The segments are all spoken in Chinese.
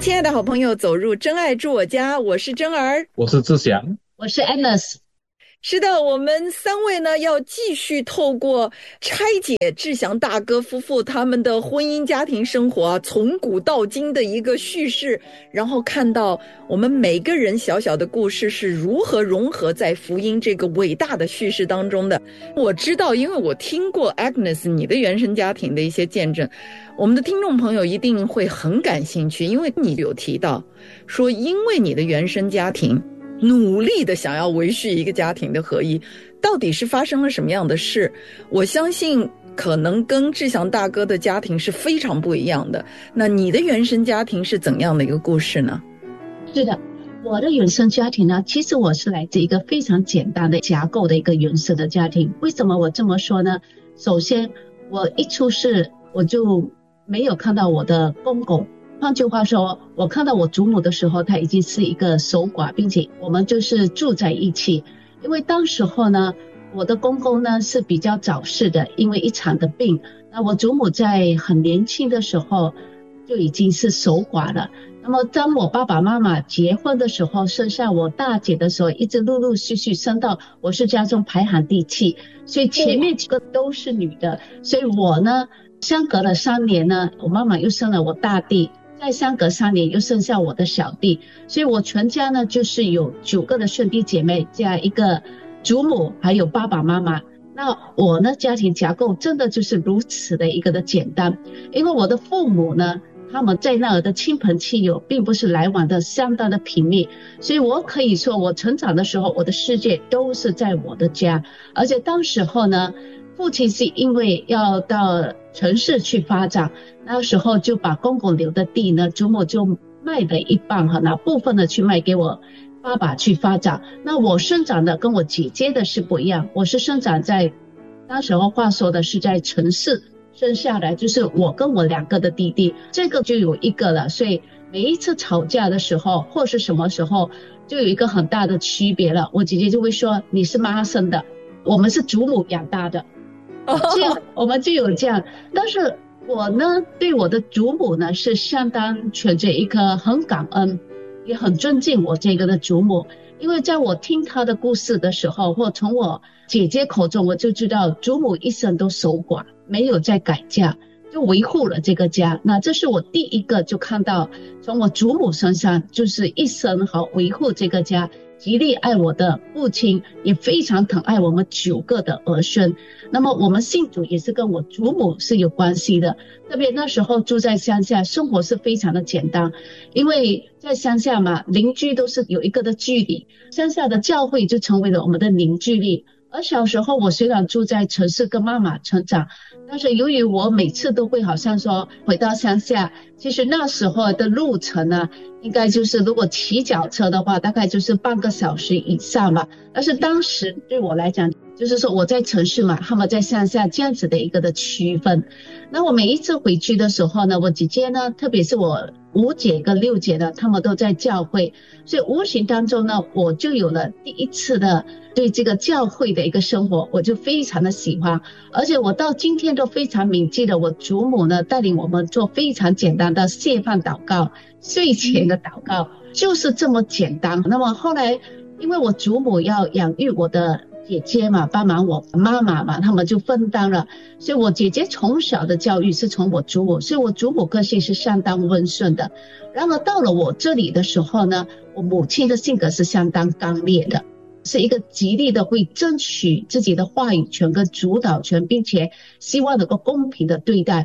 亲爱的好朋友，走入真爱住我家，我是真儿， 我是志祥， 我是 Agnes。 是的，我们三位呢要继续透过拆解志祥大哥夫妇他们的婚姻家庭生活从古到今的一个叙事，然后看到我们每个人小小的故事是如何融合在福音这个伟大的叙事当中的。我知道，因为我听过 Agnes 你的原生家庭的一些见证，我们的听众朋友一定会很感兴趣，因为你有提到说，因为你的原生家庭努力的想要维续一个家庭的合一，到底是发生了什么样的事？我相信可能跟志祥大哥的家庭是非常不一样的。那你的原生家庭是怎样的一个故事呢？ 是的，我的原生家庭呢，其实我是来自一个非常简单的架构的一个原生的家庭。为什么我这么说呢？首先，我一出世我就没有看到我的公公。换句话说，我看到我祖母的时候，她已经是一个守寡，并且我们就是住在一起。因为当时候呢，我的公公呢是比较早逝的，因为一场的病。那我祖母在很年轻的时候就已经是守寡了。那么当我爸爸妈妈结婚的时候，生下我大姐的时候，一直陆陆续续生到我是家中排行第7，所以前面几个都是女的。所以我呢，相隔了3年呢，我妈妈又生了我大弟，再相隔3年又生下我的小弟，所以我全家呢就是有9个的兄弟姐妹加一个祖母还有爸爸妈妈。那我呢家庭架构真的就是如此的一个的简单，因为我的父母呢他们在那儿的亲朋戚友并不是来往的相当的频密，所以我可以说我成长的时候我的世界都是在我的家。而且当时候呢，父亲是因为要到城市去发展，那时候就把公公留的地呢，祖母就卖了一半哈，拿部分的去卖给我爸爸去发展。那我生长的跟我姐姐的是不一样，我是生长在当时候话说的是在城市生下来，就是我跟我2个的弟弟，这个就有一个了。所以每一次吵架的时候或是什么时候就有一个很大的区别了，我姐姐就会说你是妈生的，我们是祖母养大的，这样我们就有这样。但是我呢对我的祖母呢是相当存着一颗很感恩也很尊敬我这个的祖母。因为在我听她的故事的时候，或从我姐姐口中我就知道祖母一生都守寡，没有再改嫁，就维护了这个家。那这是我第一个就看到从我祖母身上就是一生好维护这个家，极力爱我的父亲，也非常疼爱我们9个的儿孙。那么我们信主也是跟我祖母是有关系的，特别那时候住在乡下，生活是非常的简单，因为在乡下嘛，邻居都是有一个的距离，乡下的教会就成为了我们的凝聚力。而小时候我虽然住在城市跟妈妈成长，但是由于我每次都会好像说回到乡下，其实那时候的路程呢，应该就是如果骑脚车的话大概就是半个小时以上吧。但是当时对我来讲就是说我在城市嘛，他们在乡下，这样子的一个的区分。那我每一次回去的时候呢，我姐姐呢，特别是我5姐跟6姐呢，他们都在教会，所以无形当中呢，我就有了第一次的对这个教会的一个生活，我就非常的喜欢。而且我到今天都非常铭记的，我祖母呢带领我们做非常简单的谢饭祷告、睡前的祷告，就是这么简单。那么后来因为我祖母要养育我的姐姐嘛，帮忙我妈妈嘛，他们就分担了，所以我姐姐从小的教育是从我祖母，所以我祖母个性是相当温顺的。然而到了我这里的时候呢，我母亲的性格是相当刚烈的，是一个极力的会争取自己的话语权跟主导权，并且希望能够公平的对待。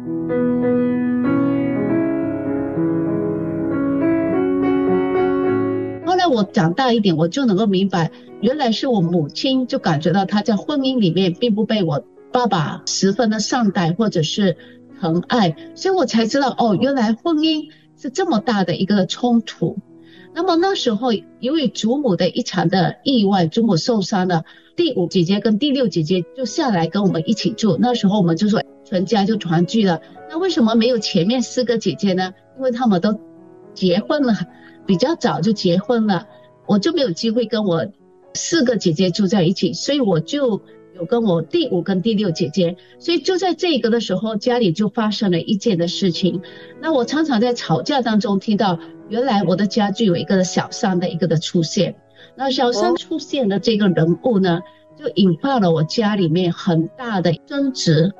后来我长大一点，我就能够明白，原来是我母亲就感觉到她在婚姻里面并不被我爸爸十分的善待或者是疼爱，所以我才知道原来婚姻是这么大的一个冲突。那么那时候由于祖母的一场的意外，祖母受伤了，第5姐姐跟第6姐姐就下来跟我们一起住。那时候我们就说全家就团聚了。那为什么没有前面4个姐姐呢？因为她们都结婚了，比较早就结婚了，我就没有机会跟我4个姐姐住在一起，所以我就有跟我第5跟第6姐姐，所以就在这个的时候，家里就发生了一件的事情。那我常常在吵架当中听到，原来我的家就有一个小三的一个的出现。那小三出现的这个人物呢，就引发了我家里面很大的争执。